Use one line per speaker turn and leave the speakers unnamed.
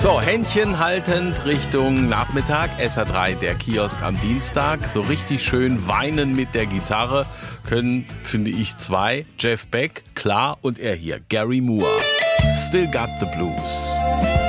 So, Händchen haltend Richtung Nachmittag, SA3, der Kiosk am Dienstag. So richtig schön weinen mit der Gitarre können, finde ich, zwei. Jeff Beck, klar, und er hier, Gary Moore. Still Got the Blues.